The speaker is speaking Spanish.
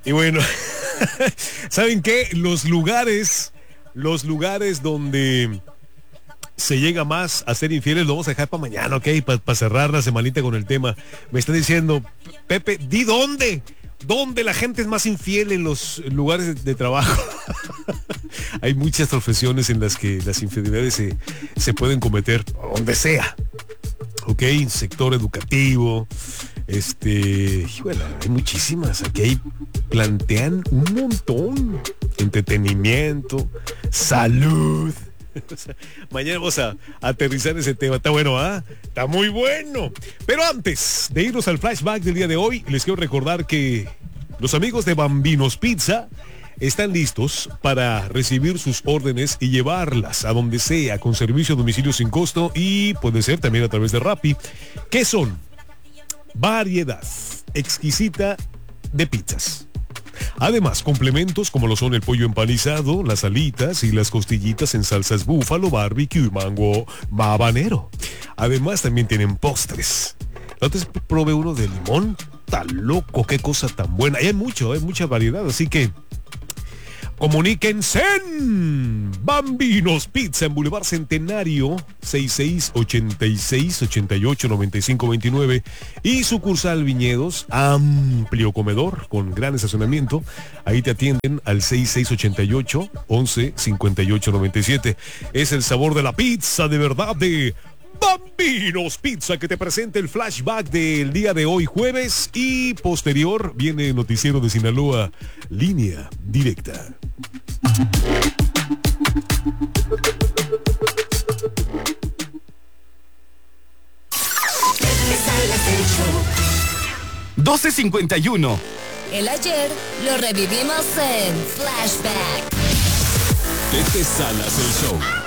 Y bueno, ¿saben qué? Los lugares donde se llega más a ser infieles, lo vamos a dejar para mañana, ¿ok? Para cerrar la semanita con el tema. Me está diciendo, Pepe, di dónde. ¿Dónde la gente es más infiel? En los lugares de trabajo. Hay muchas profesiones en las que las infidelidades se pueden cometer, donde sea. Ok, sector educativo. Híjole, hay muchísimas. Aquí plantean un montón. Entretenimiento, salud. O sea, mañana vamos a aterrizar ese tema. Está bueno, ¿ah? Está muy bueno. Pero antes de irnos al flashback del día de hoy, les quiero recordar que los amigos de Bambinos Pizza están listos para recibir sus órdenes y llevarlas a donde sea con servicio a domicilio sin costo y puede ser también a través de Rappi. ¿Qué son? Variedad exquisita de pizzas. Además, complementos como lo son el pollo empanizado, las alitas y las costillitas en salsas búfalo, barbecue, mango, habanero. Además, también tienen postres. Antes probé uno de limón. Está loco, qué cosa tan buena. Y hay mucha variedad, así que comuníquense en Bambinos Pizza en Boulevard Centenario 6686889529 y sucursal Viñedos, amplio comedor con gran estacionamiento. Ahí te atienden al 6688-115897. Es el sabor de la pizza de verdad de Bambinos Pizza, que te presenta el flashback del día de hoy jueves, y posterior viene el noticiero de Sinaloa, Línea Directa. $12.51. El ayer lo revivimos en Flashback. Pepe Salas, el show.